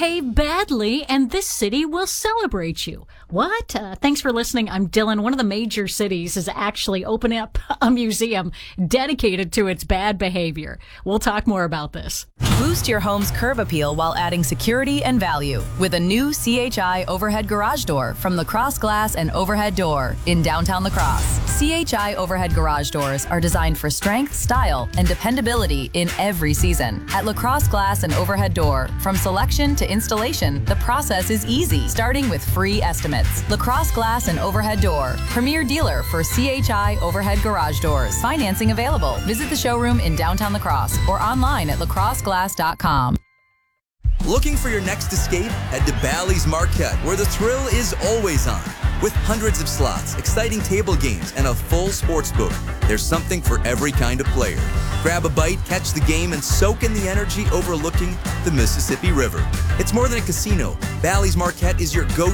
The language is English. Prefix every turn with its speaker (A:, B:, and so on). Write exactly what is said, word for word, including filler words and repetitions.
A: behave badly and this city will celebrate you. What? Uh, thanks for listening. I'm Dylan. One of the major cities is actually opening up a museum dedicated to its bad behavior. We'll talk more about this.
B: Boost your home's curb appeal while adding security and value with a new C H I overhead garage door from Lacrosse Glass and Overhead Door in downtown Lacrosse. C H I overhead garage doors are designed for strength, style, and dependability in every season. At Lacrosse Glass and Overhead Door, from selection to installation, the process is easy, starting with free estimates. Lacrosse Glass and Overhead Door, premier dealer for C H I overhead garage doors. Financing available. Visit the showroom in downtown Lacrosse or online at lacrosse glass dot com.
C: Looking for your next escape? Head to Bally's Marquette, where the thrill is always on. With hundreds of slots, exciting table games, and a full sports book, there's something for every kind of player. Grab a bite, catch the game, and soak in the energy overlooking the Mississippi River. It's more than a casino. Bally's Marquette is your go